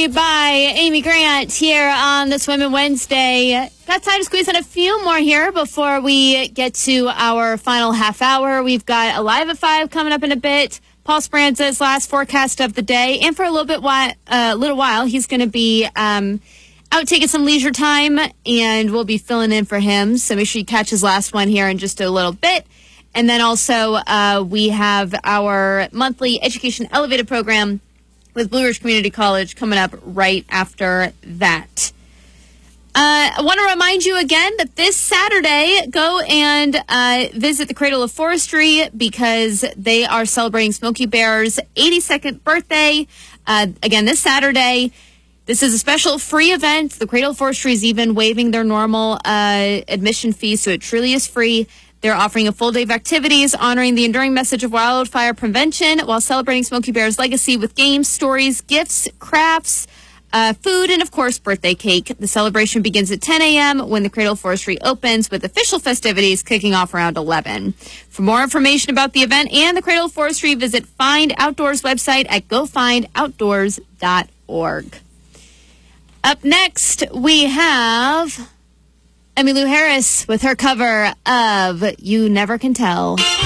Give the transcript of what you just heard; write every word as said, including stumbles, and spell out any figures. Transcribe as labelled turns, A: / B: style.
A: Coffee by Amy Grant here on this Women Wednesday. Got time to squeeze in a few more here before we get to our final half hour. We've got Alive at five coming up in a bit. Paul Speranza's last forecast of the day. And for a little bit while, uh, little while, he's going to be um, out taking some leisure time, and we'll be filling in for him. So make sure you catch his last one here in just a little bit. And then also uh, we have our monthly Education Elevated program with Blue Ridge Community College coming up right after that. Uh, I want to remind you again that this Saturday, go and uh, visit the Cradle of Forestry because they are celebrating Smokey Bear's eighty-second birthday. Uh, again, this Saturday. This is a special free event. The Cradle of Forestry is even waiving their normal uh, admission fees, so it truly is free. They're offering a full day of activities honoring the enduring message of wildfire prevention while celebrating Smokey Bear's legacy with games, stories, gifts, crafts, uh, food, and, of course, birthday cake. The celebration begins at ten a.m. when the Cradle of Forestry opens, with official festivities kicking off around eleven. For more information about the event and the Cradle of Forestry, visit Find Outdoors website at go find outdoors dot org. Up next, we have Emmylou Harris with her cover of You Never Can Tell.